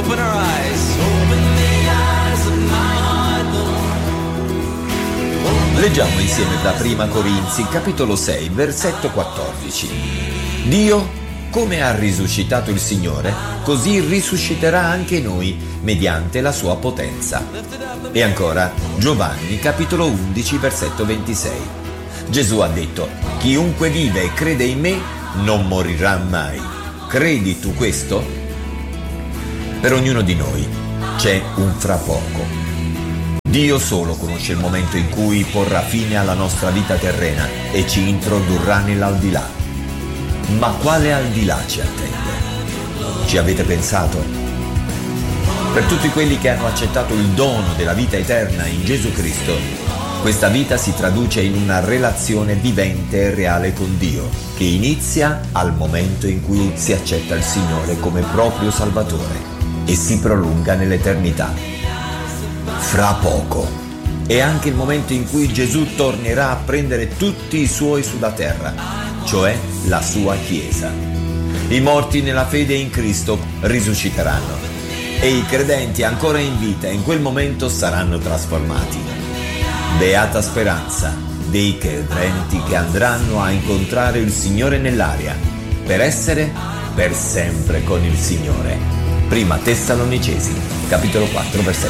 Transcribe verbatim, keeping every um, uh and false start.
open our eyes, open the eyes of my heart, Lord. Leggiamo insieme da Prima Corinzi, capitolo sei, versetto quattordici. Dio, come ha risuscitato il Signore, così risusciterà anche noi mediante la sua potenza. E ancora, Giovanni, capitolo undici, versetto ventisei. Gesù ha detto: chiunque vive e crede in me non morirà mai. Credi tu questo? Per ognuno di noi c'è un fra poco. Dio solo conosce il momento in cui porrà fine alla nostra vita terrena e ci introdurrà nell'aldilà. Ma quale aldilà ci attende? Ci avete pensato? Per tutti quelli che hanno accettato il dono della vita eterna in Gesù Cristo, questa vita si traduce in una relazione vivente e reale con Dio, che inizia al momento in cui si accetta il Signore come proprio Salvatore e si prolunga nell'eternità. Fra poco è anche il momento in cui Gesù tornerà a prendere tutti i suoi sulla terra, cioè la sua Chiesa. I morti nella fede in Cristo risusciteranno e i credenti ancora in vita in quel momento saranno trasformati. Beata speranza dei credenti che andranno a incontrare il Signore nell'aria per essere per sempre con il Signore. Prima Tessalonicesi, capitolo quattro, versetto